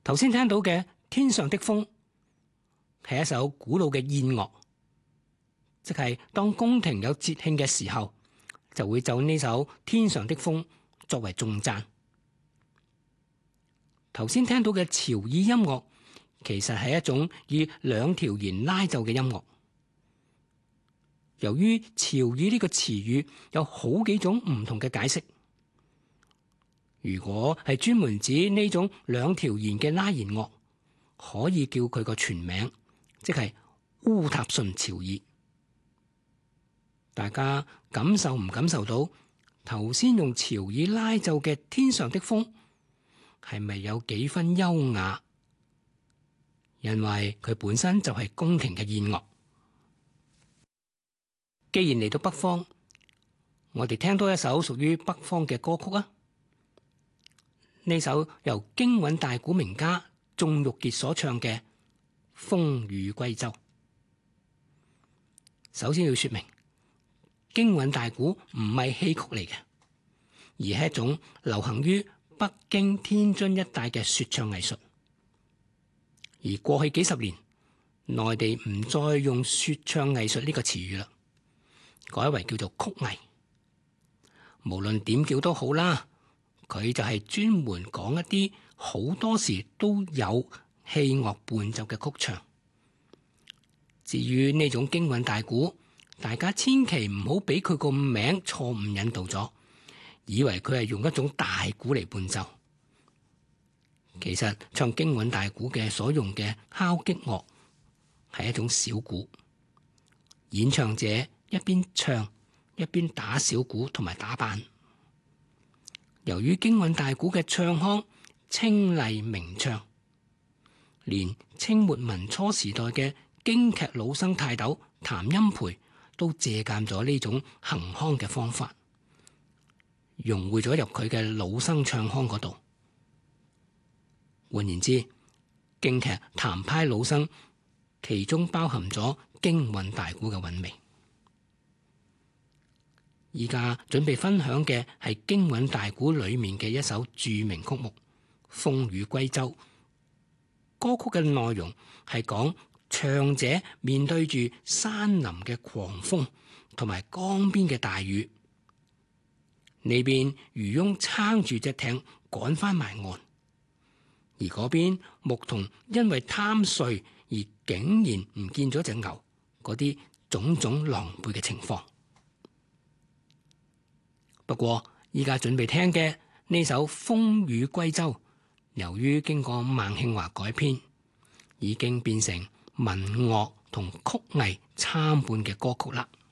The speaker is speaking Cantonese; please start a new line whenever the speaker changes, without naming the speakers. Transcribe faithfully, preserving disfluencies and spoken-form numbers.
頭先聽到嘅《天上的風》係一首古老嘅宴樂，即係當宮廷有節慶嘅時候，就會奏呢首《天上的風》作為頌讚。頭先聽到嘅潮耳音樂，其實係一種以兩條弦拉奏嘅音樂。由於潮耳呢個詞語有好幾種唔同嘅解釋，如果係專門指呢種兩條弦嘅拉弦樂，可以叫佢個全名，即係烏塔遜潮耳。大家感受唔感受到頭先用潮耳拉奏嘅《天上的風》係咪有幾分優雅？因為佢本身就係宮廷嘅宴樂。既然嚟到北方，我哋聽多一首屬於北方嘅歌曲啊！呢首由京韻大鼓名家鐘玉傑所唱嘅《風雨歸舟》。首先要說明，京韻大鼓唔係戲曲嚟嘅，而係一種流行於北京、天津一帶嘅說唱藝術。而過去幾十年，內地唔再用說唱藝術呢個詞語啦，改為叫做曲藝。無論點叫都好啦，佢就係專門講一啲好多時都有器樂伴奏嘅曲唱。至於呢種京韻大鼓，大家千祈唔好俾佢個名錯誤引導咗，以為佢係用一種大鼓嚟伴奏。其實唱京韻大鼓嘅所用嘅敲擊樂係一種小鼓，演唱者一邊唱一邊打小鼓同埋打板。由於京韻大鼓嘅唱腔清麗明暢，連清末民初時代嘅京劇老生泰斗譚音培都借鑑咗呢種行腔嘅方法，融匯咗入佢嘅老生唱腔嗰度。換言之，京劇譚派老生其中包含咗京韻大鼓嘅韻味。依家準備分享嘅係京韻大鼓裏面嘅一首著名曲目《風雨歸舟》。歌曲嘅內容係講唱者面對住山林嘅狂風同埋江邊嘅大雨，呢邊漁翁撐住隻艇趕翻埋岸，而嗰邊牧童因為貪睡而竟然唔見咗隻牛，嗰啲種種狼狽嘅情況。不過依家準備聽嘅呢首《風雨歸舟》，由於經過孟慶華改編，已經變成民樂同曲藝參半嘅歌曲啦。